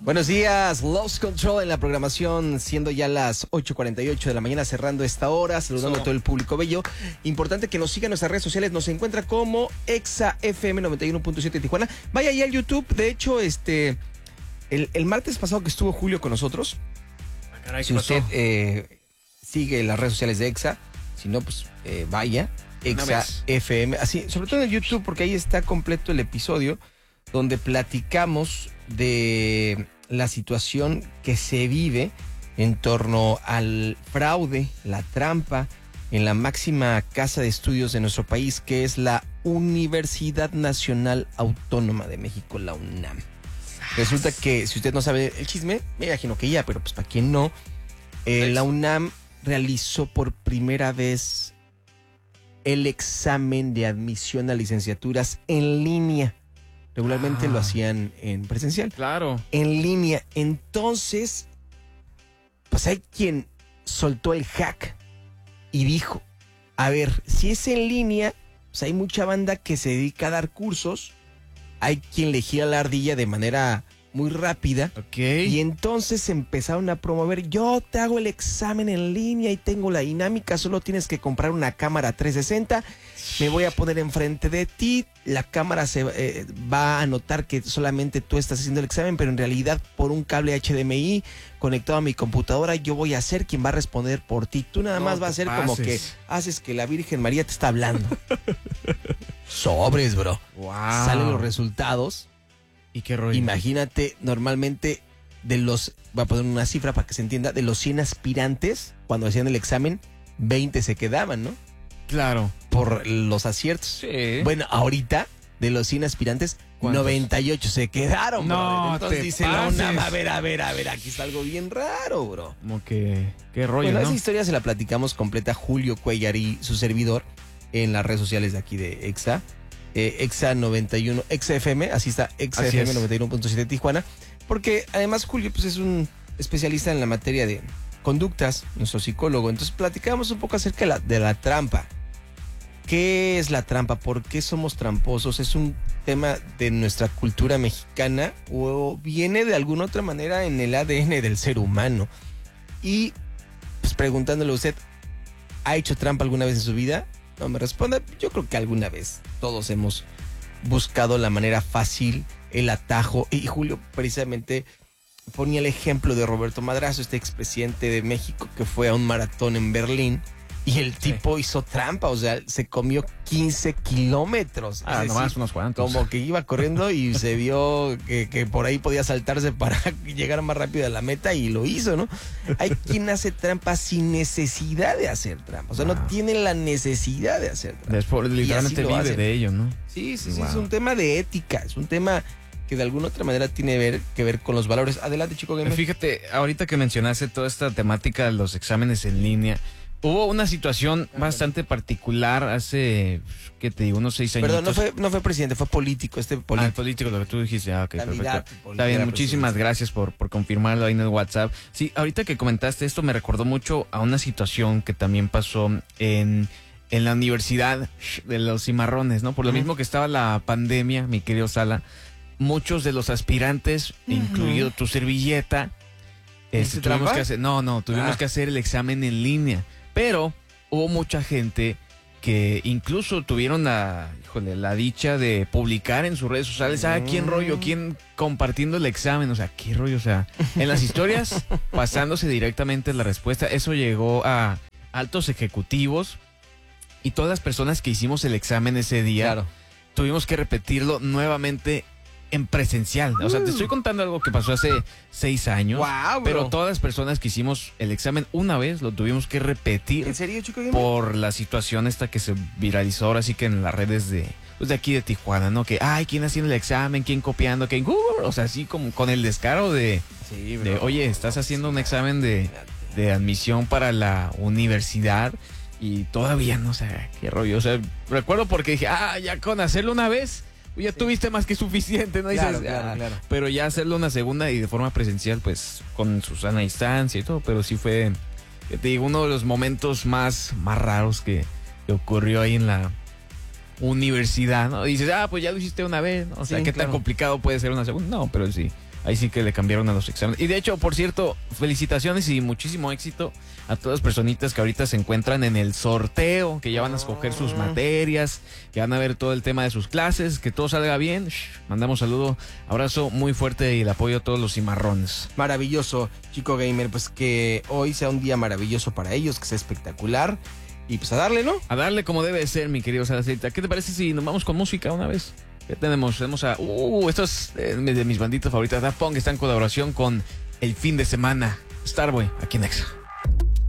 Buenos días, Lost Control en la programación, siendo ya las 8:48 de la mañana, cerrando esta hora, saludando a todo el público bello. Importante que nos sigan en nuestras redes sociales, nos encuentra como Exa FM 91.7 Tijuana. Vaya ahí al YouTube, de hecho, el martes pasado que estuvo Julio con nosotros, si usted sigue las redes sociales de Exa, si no, pues vaya, Exa FM, así, sobre todo en el YouTube, porque ahí está completo el episodio, donde platicamos de la situación que se vive en torno al fraude, la trampa en la máxima casa de estudios de nuestro país, que es la Universidad Nacional Autónoma de México, la UNAM. Resulta que, si usted no sabe el chisme, me imagino que ya, pero pues para quien no, la UNAM realizó por primera vez el examen de admisión a licenciaturas en línea. Regularmente lo hacían en presencial. Claro. En línea. Entonces, pues hay quien soltó el hack y dijo, a ver, si es en línea, pues hay mucha banda que se dedica a dar cursos. Hay quien le gira la ardilla de manera muy rápida. Ok. Y entonces empezaron a promover, yo te hago el examen en línea y tengo la dinámica, solo tienes que comprar una cámara 360, me voy a poner enfrente de ti, la cámara se va a notar que solamente tú estás haciendo el examen, pero en realidad por un cable HDMI conectado a mi computadora, yo voy a ser quien va a responder por ti. Tú nada más vas a ser como que haces que la Virgen María te está hablando. Sobres, bro. Wow. Salen los resultados. ¿Y qué rollo? Imagínate, normalmente voy a poner una cifra para que se entienda, de los 100 aspirantes, cuando hacían el examen, 20 se quedaban, ¿no? Claro. Por los aciertos. Sí. Bueno, ahorita, de los 100 aspirantes, ¿cuántos? 98 se quedaron, bro. No, entonces te dice la UNAM, a ver, aquí está algo bien raro, bro. Como que, qué rollo, Bueno, ¿no? esa historia se la platicamos completa Julio Cuellar y su servidor en las redes sociales de aquí de Exa. Exa 91, Exa FM, así está, Exa FM 91.7 Tijuana, porque además Julio pues es un especialista en la materia de conductas, nuestro psicólogo, entonces platicamos un poco acerca de la trampa. ¿Qué es la trampa? ¿Por qué somos tramposos? ¿Es un tema de nuestra cultura mexicana o viene de alguna otra manera en el ADN del ser humano? Y pues preguntándole a usted, ¿ha hecho trampa alguna vez en su vida? No me responda, yo creo que alguna vez todos hemos buscado la manera fácil, el atajo, y Julio precisamente ponía el ejemplo de Roberto Madrazo, este expresidente de México que fue a un maratón en Berlín y el tipo hizo trampa, o sea, se comió 15 kilómetros. Nomás unos cuantos. Como que iba corriendo y se vio que por ahí podía saltarse para llegar más rápido a la meta y lo hizo, ¿no? Hay quien hace trampa sin necesidad de hacer trampa, o sea, no tiene la necesidad de hacer trampa. Después, literalmente vive de ello, ¿no? Sí, es un tema de ética, es un tema que de alguna otra manera tiene que ver con los valores. Adelante, Chico Gamer. Fíjate, ahorita que mencionaste toda esta temática de los exámenes en línea, hubo una situación bastante particular hace, ¿qué te digo? Unos 6 años. Perdón, no fue presidente, fue político. Político, lo que tú dijiste. Ok, candidato, perfecto. Está bien, muchísimas gracias por confirmarlo ahí en el WhatsApp. Sí, ahorita que comentaste esto me recordó mucho a una situación que también pasó en la Universidad de los Cimarrones, ¿no? Por lo mismo que estaba la pandemia, mi querido Sala, muchos de los aspirantes, incluido tu servilleta, tuvimos que hacer el examen en línea. Pero hubo mucha gente que incluso tuvieron la dicha de publicar en sus redes sociales, quién rollo, quién compartiendo el examen, o sea, qué rollo, o sea, en las historias pasándose directamente la respuesta. Eso llegó a altos ejecutivos y todas las personas que hicimos el examen ese día, tuvimos que repetirlo nuevamente en presencial. O sea, te estoy contando algo que pasó hace 6 años. Wow, pero todas las personas que hicimos el examen una vez lo tuvimos que repetir. ¿En serio, Chico? Por la situación esta que se viralizó ahora sí que en las redes de aquí de Tijuana, ¿no? Que, ¿quién haciendo el examen? ¿Quién copiando? ¿Quién Google? O sea, así como con el descaro de oye, estás haciendo un examen de admisión para la universidad y todavía no sé qué rollo. O sea, recuerdo porque dije, ya con hacerlo una vez ya tuviste más que suficiente, ¿no? Claro, Dices, claro. Pero ya hacerlo una segunda y de forma presencial, pues con su sana distancia y todo, pero sí fue, te digo, uno de los momentos más raros que ocurrió ahí en la universidad, ¿no? Dices, pues ya lo hiciste una vez, ¿no? O sea, ¿qué tan complicado puede ser una segunda? No, pero sí, ahí sí que le cambiaron a los exámenes. Y de hecho, por cierto, felicitaciones y muchísimo éxito a todas las personitas que ahorita se encuentran en el sorteo, que ya van a escoger sus materias, que van a ver todo el tema de sus clases, que todo salga bien. Mandamos saludo, abrazo muy fuerte y el apoyo a todos los cimarrones. Maravilloso, chico gamer, pues que hoy sea un día maravilloso para ellos, que sea espectacular. Y pues a darle, ¿no? A darle como debe ser, mi querido Salacita. ¿Qué te parece si nos vamos con música una vez? ¿Qué tenemos? Tenemos a... esto es de mis banditas favoritas. Daft Punk está en colaboración con El Fin de Semana. Starboy, aquí en Exa.